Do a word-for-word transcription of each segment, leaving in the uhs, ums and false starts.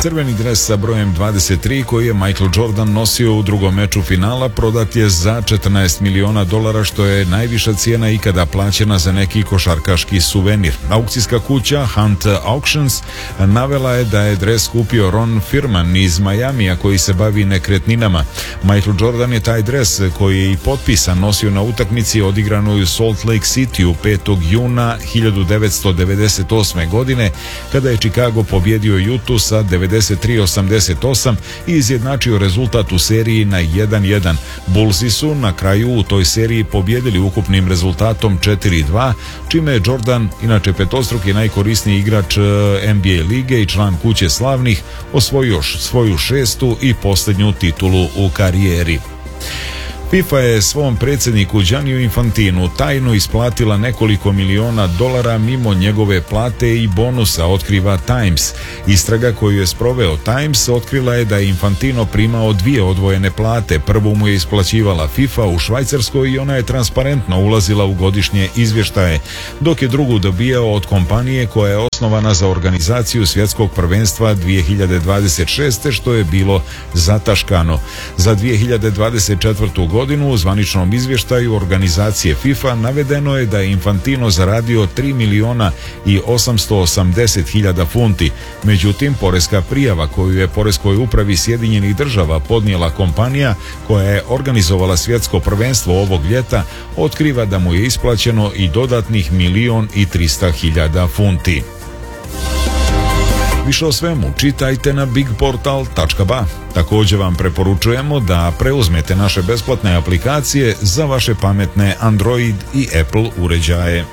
Crveni dres sa brojem dvadeset tri koji je Michael Jordan nosio u drugom meču finala prodat je za četrnaest miliona dolara, što je najviša cijena ikada plaćena za neki košarkaški suvenir. Aukcijska kuća Hunt Auctions navela je da je dres kupio Ron Firman iz Majamija koji se bavi nekretninama. Michael Jordan je taj dres koji je i potpisan nosio na utakmici odigranoj u Salt Lake City petog juna hiljadu devetsto devedeset osme godine kada je Chicago pobjedio Utah sa devedeset tri osamdeset osam i izjednačio rezultat u seriji na jedan jedan. Bullsi su na kraju u toj seriji pobjedili ukupnim rezultatom četiri dva, čime je Jordan, inače petostruki najkorisniji igrač N B A lige i član kuće slavnih, osvojio svoju šestu i posljednju titulu u karijeri. FIFA je svom predsjedniku Gianniju Infantinu tajno isplatila nekoliko miliona dolara mimo njegove plate i bonusa, otkriva Times. Istraga koju je sproveo Times otkrila je da je Infantino primao dvije odvojene plate. Prvu mu je isplaćivala FIFA u Švajcarskoj i ona je transparentno ulazila u godišnje izvještaje, dok je drugu dobijao od kompanije koja je osnovana za organizaciju svjetskog prvenstva dvije hiljade dvadeset šeste, što je bilo zataškano. Za dvije hiljade dvadeset četvrtu godinu u zvaničnom izvještaju organizacije FIFA navedeno je da je Infantino zaradio tri miliona i osamsto osamdeset hiljada funti. Međutim, poreska prijava koju je Poreskoj upravi Sjedinjenih država podnijela kompanija koja je organizovala svjetsko prvenstvo ovog ljeta otkriva da mu je isplaćeno i dodatnih milion i trista hiljada funti. Više o svemu čitajte na big portal tačka ba. Također vam preporučujemo da preuzmete naše besplatne aplikacije za vaše pametne Android i Apple uređaje.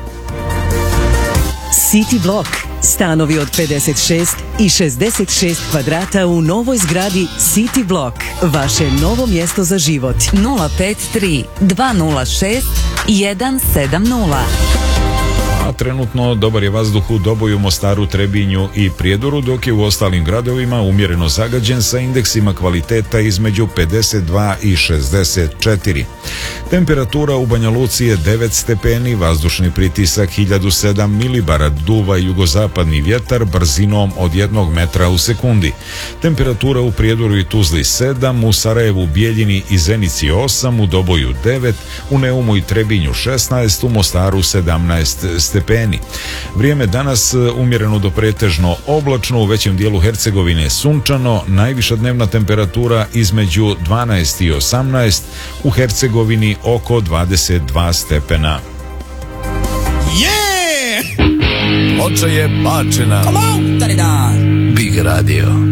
City Block. Stanovi od pedeset šest i šezdeset šest kvadrata u novoj zgradi City Block. Vaše novo mjesto za život. nula pet tri dva nula šest jedan sedam nula. A trenutno dobar je vazduh u Doboju, Mostaru, Trebinju i Prijedoru, dok je u ostalim gradovima umjereno zagađen sa indeksima kvaliteta između pedeset dva i šezdeset četiri. Temperatura u Banja Luci je devet stepeni, vazdušni pritisak hiljadu sedam milibara, duva jugozapadni vjetar brzinom od jednog metra u sekundi. Temperatura u Prijedoru i Tuzli sedam, u Sarajevu, Bijeljini i Zenici osam, u Doboju devet, u Neumu i Trebinju šesnaest, u Mostaru sedamnaest stepeni. Vrijeme danas umjereno do pretežno oblačno, u većem dijelu Hercegovine sunčano, najviša dnevna temperatura između dvanaest i osamnaest, u Hercegovini oko dvadeset dva stepena. Yeah! Ploča je bačena. Come on, Big Radio.